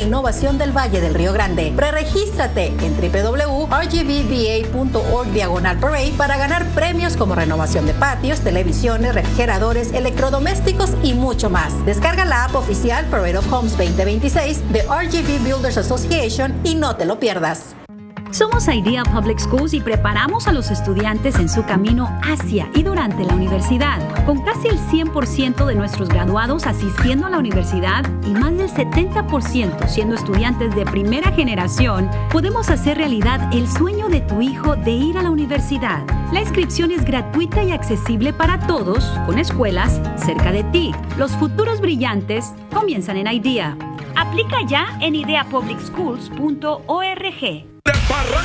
innovación del Valle del Río Grande. Preregístrate en www.rgbva.org/parade para ganar premios como renovación de patios, televisiones, refrigeradores, electrodomésticos y mucho más. Descarga la app oficial Parade of Homes 2026 de RGV Builders Association y no te lo pierdas. Somos IDEA Public Schools y preparamos a los estudiantes en su camino hacia y durante la universidad. Con casi el 100% de nuestros graduados asistiendo a la universidad y más del 70% siendo estudiantes de primera generación, podemos hacer realidad el sueño de tu hijo de ir a la universidad. La inscripción es gratuita y accesible para todos, con escuelas cerca de ti. Los futuros brillantes comienzan en IDEA. Aplica ya en ideapublicschools.org.